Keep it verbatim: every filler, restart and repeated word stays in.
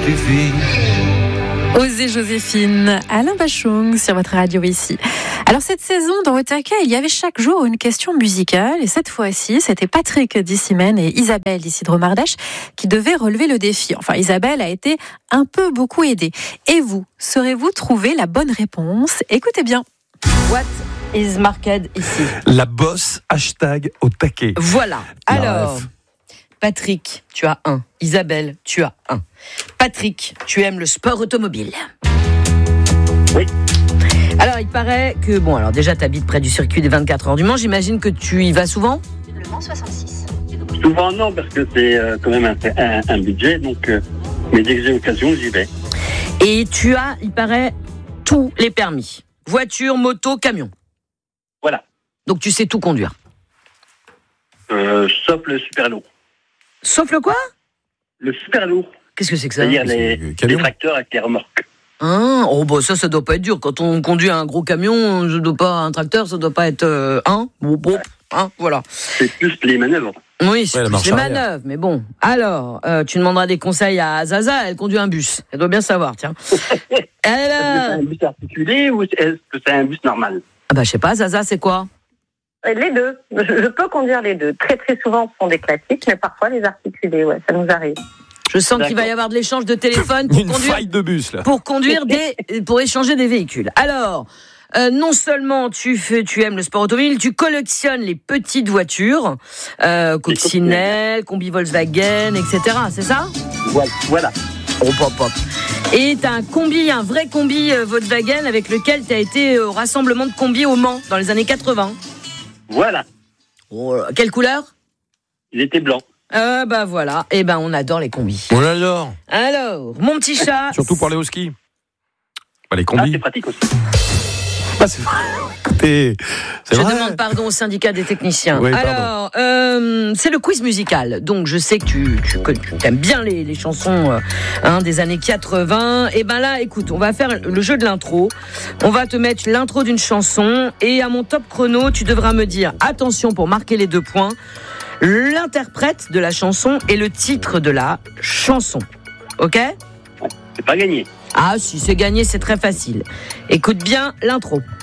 tu vis. Osez Joséphine, Alain Bachung sur votre radio ici. Alors cette saison, dans Otaka, il y avait chaque jour une question musicale et cette fois-ci, c'était Patrick d'Issimène et Isabelle d'ici Dromardèche qui devaient relever le défi. Enfin, Isabelle a été un peu beaucoup aidée. Et vous, saurez-vous trouver la bonne réponse ? Écoutez bien. What is marked ici ? La bosse, hashtag au taquet. Voilà. La Alors, ref. Patrick, tu as un. Isabelle, tu as un. Patrick, tu aimes le sport automobile ? Oui. Alors, il paraît que, bon, alors déjà, tu habites près du circuit des vingt-quatre heures du Mans. J'imagine que tu y vas souvent ? Le Mans soixante-six. Souvent non, parce que c'est euh, quand même un, un, un budget, donc euh, mais dès que j'ai l'occasion, j'y vais. Et tu as, il paraît, tous les permis. Voiture, moto, camion. Voilà. Donc, tu sais tout conduire. Euh, sauf le super lourd. Sauf le quoi ? Le super lourd, Qu'est-ce que c'est que ça ? c'est-à-dire c'est les, le les camion. tracteurs avec les remorques. Hein ? Oh, bah, ça, ça doit pas être dur. Quand on conduit un gros camion, je dois pas, un tracteur, ça doit pas être, euh, hein ? Bon, bon, hein, voilà. C'est plus les manœuvres. Oui, c'est Ouais, la plus marche les arrière. manœuvres, mais bon. Alors, euh, tu demanderas des conseils à Zaza, elle conduit un bus. Elle doit bien savoir, tiens. Elle, Est-ce que c'est euh... un bus articulé ou est-ce que c'est un bus normal? ah bah, je sais pas, Zaza, c'est quoi ? Les deux. Je, je peux conduire les deux. Très très souvent, ce sont des classiques, mais parfois les articulés, ouais, ça nous arrive. Je sens qu'il va D'accord. y avoir de l'échange de téléphone pour Une conduire, faille de bus, là. pour conduire des, pour échanger des véhicules. Alors, euh, non seulement tu fais, tu aimes le sport automobile, tu collectionnes les petites voitures, euh, coccinelle, combi Volkswagen, et cetera. C'est ça ? Voilà. voilà. Oh, pop, pop. Et t'as un combi, un vrai combi euh, Volkswagen avec lequel t'as été au rassemblement de combi au Mans dans les années quatre-vingts. Voilà. Oh, quelle couleur ? Il était blanc. Euh, bah voilà, et ben on adore les combis. On l'adore. Alors, mon petit chat. Surtout pour aller au ski. Bah, les Ah, combis. c'est pratique aussi. Ah, c'est vrai. Écoutez, c'est Je vrai. demande pardon au syndicat des techniciens. Oui, pardon. Alors, euh, c'est le quiz musical. Donc, je sais que tu, tu, que tu aimes bien les, les chansons euh, hein, des années quatre-vingts. Et ben là, écoute, on va faire le jeu de l'intro. On va te mettre l'intro d'une chanson. Et à mon top chrono, tu devras me dire, attention pour marquer les deux points, l'interprète de la chanson et le titre de la chanson. Ok ? C'est pas gagné. Ah, si c'est gagné, c'est très facile. Écoute bien l'intro.